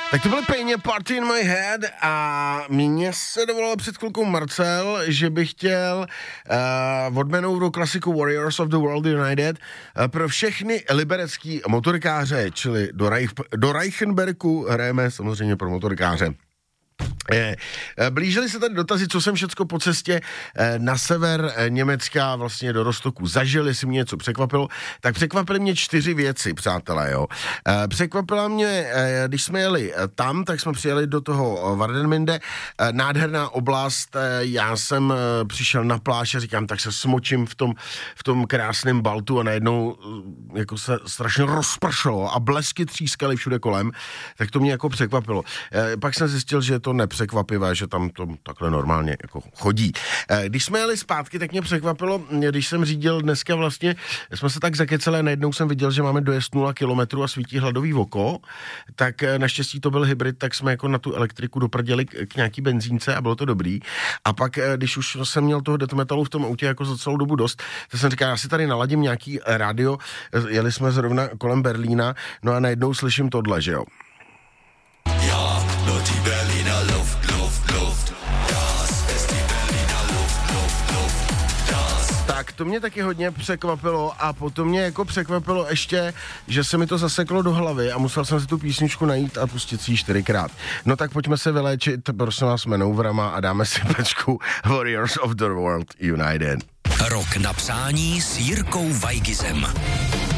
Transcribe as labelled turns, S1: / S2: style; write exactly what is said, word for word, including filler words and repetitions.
S1: Tak to byly Pejně Party in my head a mě se dovolal před chvilkou Marcel, že bych chtěl uh, odjmenout klasiku Warriors of the World United uh, pro všechny liberecký motorkáře, čili do, Reich, do Reichenbergu hrajeme samozřejmě pro motorkáře. Blížily se tady dotazy, co jsem všecko po cestě na sever Německa vlastně do Rostoku zažil, jestli mě něco překvapilo, tak překvapily mě čtyři věci, přátelé, jo. Překvapila mě, když jsme jeli tam, tak jsme přijeli do toho Warnemünde, nádherná oblast, já jsem přišel na pláž a říkám, tak se smočím v tom, v tom krásném Baltu a najednou jako se strašně rozpršelo a blesky třískaly všude kolem, tak to mě jako překvapilo. Pak jsem zjistil, že je to nepřekvapivé, že tam to takhle normálně jako chodí. Když jsme jeli zpátky, tak mě překvapilo, když jsem řídil dneska vlastně, jsme se tak zakeceli a najednou jsem viděl, že máme dojezd nula kilometrů a svítí hladový oko, tak naštěstí to byl hybrid, tak jsme jako na tu elektriku doprděli k, k nějaký benzínce a bylo to dobrý. A pak, když už jsem měl toho death metalu v tom autě jako za celou dobu dost, tak jsem říkal, já si tady naladím nějaký rádio, jeli jsme zrovna kolem Berlína, no a najednou slyším tohle, že jo.
S2: Ja, nur die Berliner Luft, Luft, Luft. Das ist die Berliner Luft, Luft, Luft. Das.
S1: Tak to mě taky hodně překvapilo a potom mě jako překvapilo ještě, že se mi to zaseklo do hlavy a musel jsem si tu písničku najít a pustit si ji čtyřikrát. No tak pojďme se vyléčit, prosím vás, manouvrama a dáme si pečku Warriors of the World United.
S3: Rok na přání s Jirkou Weigizem.